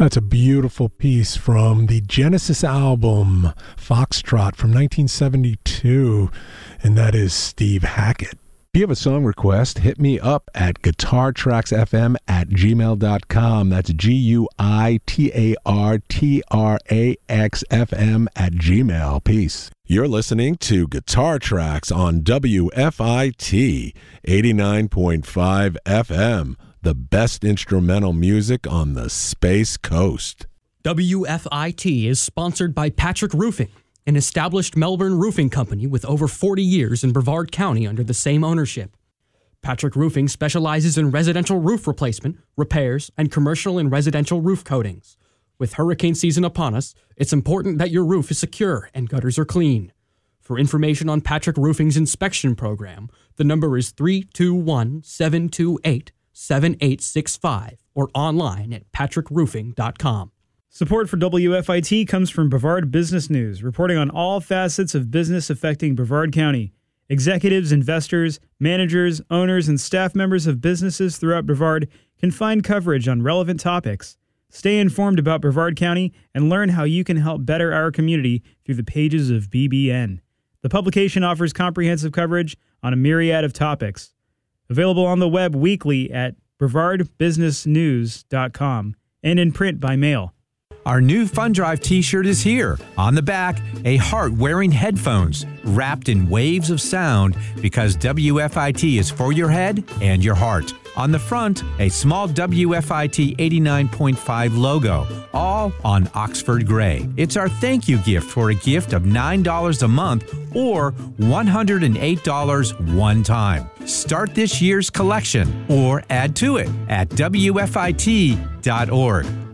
That's a beautiful piece from the Genesis album, Foxtrot, from 1972, and that is Steve Hackett. If you have a song request, hit me up at guitartraxfm@gmail.com. That's GUITARTRAXFM@gmail. Peace. You're listening to Guitar Tracks on WFIT 89.5 FM, the best instrumental music on the Space Coast. WFIT is sponsored by Patrick Roofing, an established Melbourne roofing company with over 40 years in Brevard County under the same ownership. Patrick Roofing specializes in residential roof replacement, repairs, and commercial and residential roof coatings. With hurricane season upon us, it's important that your roof is secure and gutters are clean. For information on Patrick Roofing's inspection program, the number is 321-728-7865 or online at patrickroofing.com. Support for WFIT comes from Brevard Business News, reporting on all facets of business affecting Brevard County. Executives, investors, managers, owners, and staff members of businesses throughout Brevard can find coverage on relevant topics. Stay informed about Brevard County and learn how you can help better our community through the pages of BBN. The publication offers comprehensive coverage on a myriad of topics. Available on the web weekly at brevardbusinessnews.com and in print by mail. Our new Fun Drive t-shirt is here. On the back, a heart wearing headphones wrapped in waves of sound because WFIT is for your head and your heart. On the front, a small WFIT 89.5 logo, all on Oxford Gray. It's our thank you gift for a gift of $9 a month or $108 one time. Start this year's collection or add to it at WFIT.org.